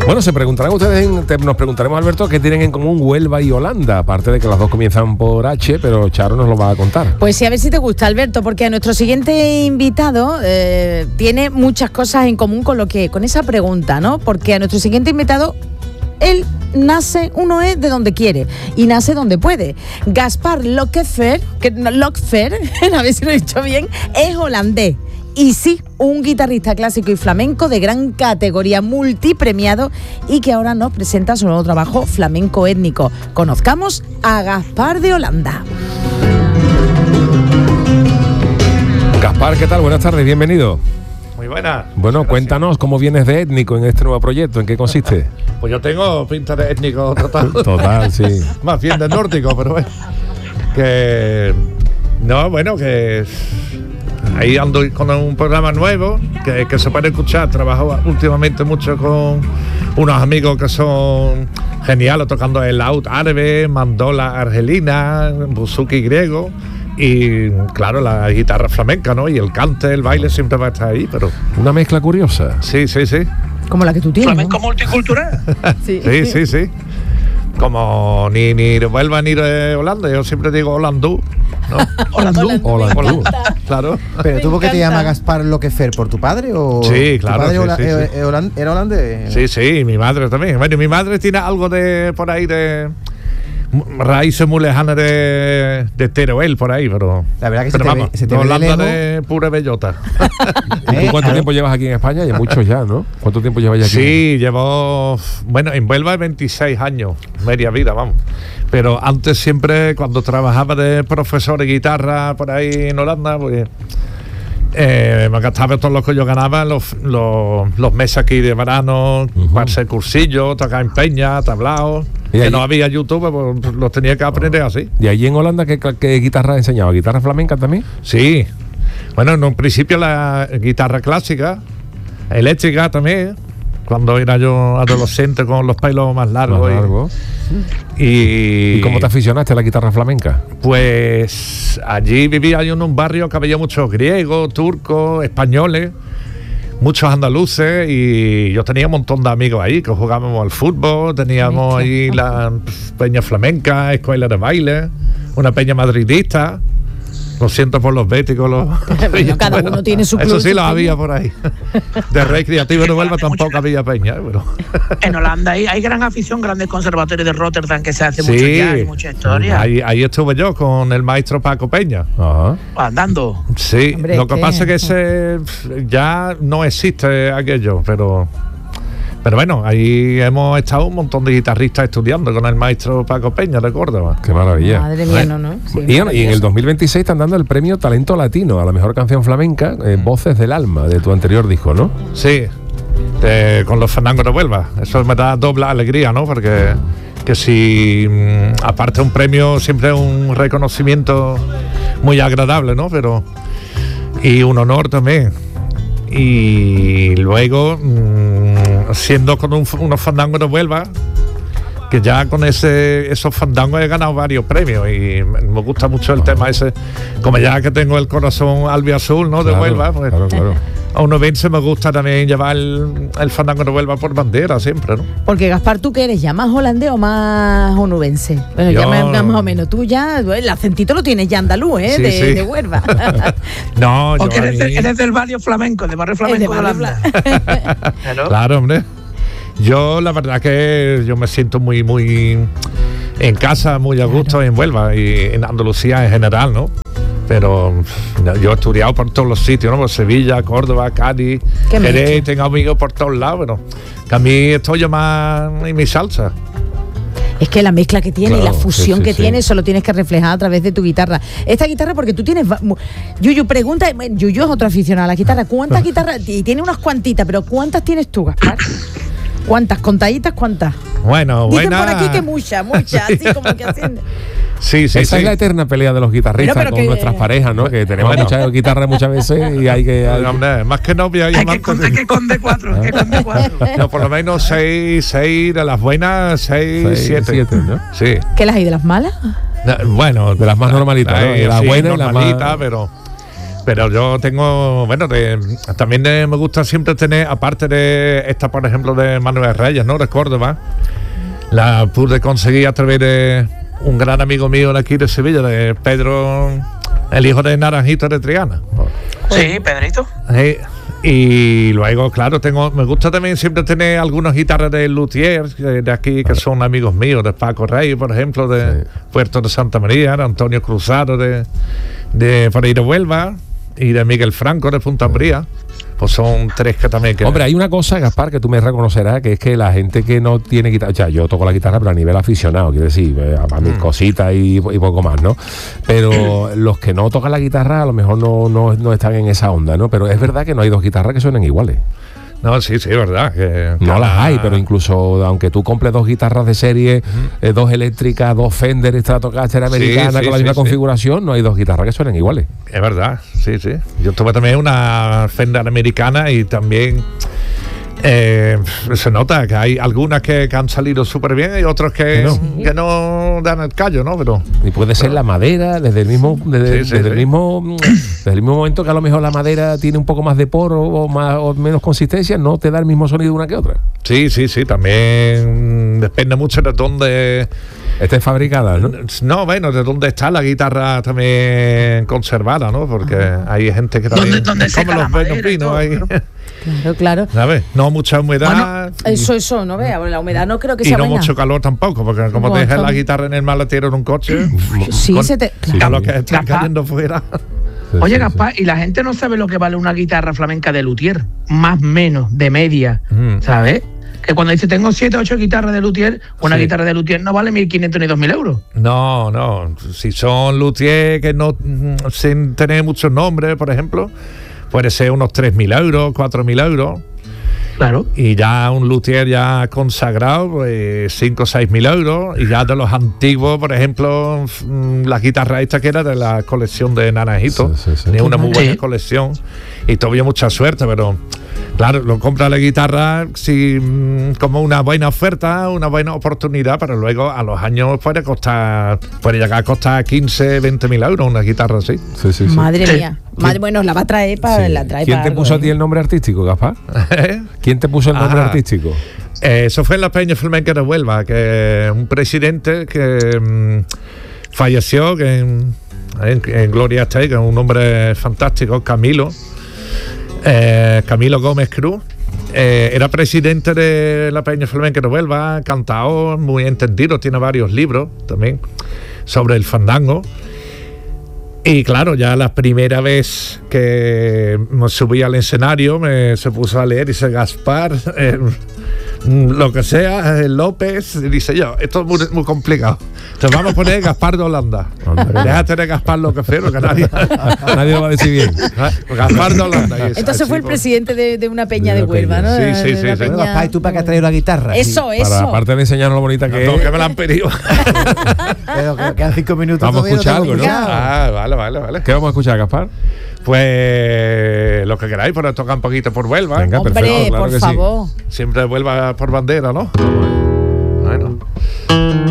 Bueno, se preguntarán ustedes, nos preguntaremos, Alberto, qué tienen en común Huelva y Holanda, aparte de que las dos comienzan por H, pero Charo nos lo va a contar. Pues sí, a ver si te gusta, Alberto, porque a nuestro siguiente invitado tiene muchas cosas en común con esa pregunta, ¿no? Porque a nuestro siguiente invitado, él nace, uno es de donde quiere y nace donde puede. Gaspar Lokfer, a ver si lo he dicho bien, es holandés. Y sí, un guitarrista clásico y flamenco de gran categoría, multipremiado, y que ahora nos presenta su nuevo trabajo, Flamenco Étnico. Conozcamos a Gaspar de Holanda. Gaspar, ¿qué tal? Buenas tardes, bienvenido. Muy buenas. Bueno, cuéntanos cómo vienes de étnico en este nuevo proyecto, ¿en qué consiste? Pues yo tengo pinta de étnico total. Total, sí. Más bien de nórdico, pero bueno. Que ahí ando con un programa nuevo que se puede escuchar. Trabajo últimamente mucho con unos amigos que son geniales, tocando el laúd árabe, mandola argelina, buzuki griego y, claro, la guitarra flamenca, ¿no? Y el cante, el baile siempre va a estar ahí, pero... Una mezcla curiosa. Sí. Como la que tú tienes, flamenco, ¿no? Multicultural. Sí. Como ni de Huelva ni de Holanda, yo siempre digo holandú, ¿no? Holandú. Claro. Pero tú, ¿por qué te llamas Gaspar Lokfer? ¿Por tu padre o...? Sí, claro. ¿Tu padre era holandés? Sí, mi madre también. Bueno, mi madre tiene algo de por ahí de raíces muy lejanas de Teruel por ahí, pero la verdad que se te ve Holanda de pura bellota. ¿Y tú cuánto tiempo llevas aquí en España? Ya muchos ya, ¿no? ¿Cuánto tiempo llevas ya aquí? Sí, llevo, en Huelva 26 años, media vida, vamos. Pero antes siempre, cuando trabajaba de profesor de guitarra por ahí en Holanda, pues me gastaba todo lo que yo ganaba los meses aquí de verano, para hacer cursillos, tocar en peña, tablaos. Que no había YouTube, pues los tenía que aprender así. ¿Y allí en Holanda qué guitarra enseñaba? ¿Guitarra flamenca también? Sí. Bueno, en un principio la guitarra clásica, eléctrica también, cuando era yo adolescente con los pelos más largos. ¿Y cómo te aficionaste a la guitarra flamenca? Pues allí vivía yo en un barrio que había muchos griegos, turcos, españoles, muchos andaluces, y yo tenía un montón de amigos ahí que jugábamos al fútbol, teníamos ahí la peña flamenca, escuela de baile, una peña madridista. Lo siento por los béticos. Cada uno tiene su club. Eso sí lo había por ahí. De recreativo de Huelva tampoco había peña. Pero... En Holanda hay gran afición, grandes conservatorios de Rotterdam que se hace mucho ya, hay mucha historia. Ahí estuve yo con el maestro Paco Peña. Andando. Sí, hombre, lo que pasa es que ya no existe aquello, pero bueno, ahí hemos estado un montón de guitarristas estudiando con el maestro Paco Peña de Córdoba. Qué maravilla. Madre mía, ¿no? Sí, y en el 2026 están dando el premio Talento Latino a la mejor canción flamenca, Voces del Alma, de tu anterior disco, ¿no? Sí, con los fandangos de Huelva. Eso me da doble alegría, ¿no? Porque que si, aparte un premio, siempre es un reconocimiento muy agradable, ¿no? Y un honor también. Y luego, siendo con unos fandangos de Huelva, que ya con esos fandangos he ganado varios premios, y me gusta mucho el tema ese, como ya que tengo el corazón albiazul, ¿no? De Huelva, pues claro. A uno se me gusta también llevar el fandango de Huelva por bandera siempre, ¿no? Porque Gaspar, ¿tú qué eres ya? ¿Más holandés o más onubense? Bueno, ya más o menos. Tú ya, el acentito lo tienes ya andaluz, sí. De Huelva. No, yo eres del barrio flamenco, del barrio flamenco de Holanda. Claro, hombre. Yo la verdad que yo me siento muy en casa, muy a gusto en Huelva y en Andalucía en general, ¿no? Pero yo he estudiado por todos los sitios, ¿no? Por Sevilla, Córdoba, Cádiz, Jerez, tengo amigos por todos lados, pero que a mí estoy yo más en mi salsa. Es que la mezcla que tiene, claro, y la fusión que tiene, eso lo tienes que reflejar a través de tu guitarra. Esta guitarra, porque tú tienes... Yuyu pregunta, Yuyu es otro aficionado a la guitarra. ¿Cuántas guitarras? Y tiene unas cuantitas, pero ¿cuántas tienes tú, Gaspar? ¿Cuántas? ¿Contaditas cuántas? Bueno, dicen por aquí que muchas, así como que haciendo... Sí. Esa es la eterna pelea de los guitarristas con nuestras parejas, ¿no? Que tenemos muchas guitarras muchas veces y hay que... Hombre, más que novia hay que con D4, No, por lo menos 6 de las buenas, 7, ¿no? Sí. ¿Qué las hay de las malas? Bueno, de las más normalitas, ¿no? De las buenas y las más... pero Pero yo tengo, bueno, también me gusta siempre tener, aparte de esta, por ejemplo, de Manuel Reyes, ¿no? De Córdoba, la pude conseguir a través de un gran amigo mío de aquí de Sevilla, de Pedro, el hijo de Naranjito de Triana. Sí, Pedrito. Y luego, claro, me gusta también siempre tener algunas guitarras de luthier de aquí, que son amigos míos, de Paco Rey, por ejemplo, de Puerto de Santa María, de Antonio Cruzado, de por ahí de Huelva, y de Miguel Franco de Punta Bría. Pues son 3 que también... Hombre, hay una cosa, Gaspar, que tú me reconocerás, que es que la gente que no tiene guitarra... O sea, yo toco la guitarra, pero a nivel aficionado, quiero decir, a mis cositas y poco más, ¿no? Pero los que no tocan la guitarra a lo mejor no están en esa onda, ¿no? Pero es verdad que no hay 2 guitarras que suenen iguales. No, sí, es verdad. No las hay, pero incluso aunque tú compres 2 guitarras de serie, 2 eléctricas, 2 Fender Stratocaster americanas con la misma configuración, no hay 2 guitarras que suenen iguales. Es verdad, sí. Yo tuve también una Fender americana y también se nota que hay algunas que han salido súper bien y otros que no dan el callo, ¿no? Y puede ser la madera, desde el mismo momento que a lo mejor la madera tiene un poco más de poro o menos consistencia, no te da el mismo sonido una que otra. Sí, también depende mucho de dónde esté fabricada, ¿no? No, bueno, de dónde está la guitarra también conservada, ¿no? Porque hay gente que también... ¿Dónde seca la madera? Ahí. Claro. ¿Sabes? No mucha humedad. Bueno, eso, no vea. La humedad no creo que y sea no buena. Mucho calor tampoco, porque como te dejas la guitarra en el maletero en un coche, con lo que está cayendo fuera. Oye, Gaspar, y la gente no sabe lo que vale una guitarra flamenca de luthier, más menos, de media, ¿sabes? Que cuando dice tengo 7 o 8 guitarras de luthier, una guitarra de luthier no vale 1.500 ni 2.000 euros. No. Si son luthier que no, sin tener muchos nombres, por ejemplo, puede ser unos 3.000 euros, 4.000 euros. Claro. Y ya un luthier ya consagrado, pues 5 o 6.000 euros. Y ya de los antiguos, por ejemplo, la guitarra esta que era de la colección de Naranjito. Tenía una muy buena colección. Y todavía mucha suerte, pero... Claro, lo compra la guitarra como una buena oferta, una buena oportunidad, pero luego a los años puede llegar a costar 15, 20.000 euros una guitarra así. Sí. Madre mía. Bueno, la va a traer para... ¿Quién te puso a ti el nombre artístico, Gaspar? ¿Quién te puso el nombre artístico? Eso fue en la Peña Flamenca de Huelva, que un presidente que falleció, que en gloria está ahí, que es un hombre fantástico, Camilo Gómez Cruz, era presidente de la Peña Flamenca de Huelva, cantador, muy entendido, tiene varios libros también sobre el fandango. Y claro, ya la primera vez que me subí al escenario se puso a leer, dice Gaspar, lo que sea, López, dice yo, esto es muy complicado. Entonces vamos a poner Gaspar de Holanda. Déjate de Gaspar Loquefero, que nadie lo va a decir bien. Gaspar de Holanda. Entonces fue el presidente de una peña de Huelva, ¿no? Sí. Gaspar, ¿y tú para qué has traído la guitarra? Eso. Para, aparte de enseñarnos lo bonita que es. Que me la han pedido. Pero quedan 5 minutos. Vamos a escuchar algo, ¿no? Vale. ¿Qué vamos a escuchar, Gaspar? Pues lo que queráis, pero toca un poquito por Huelva. Venga, hombre, perfecto, claro por favor. Siempre Huelva por bandera, ¿no?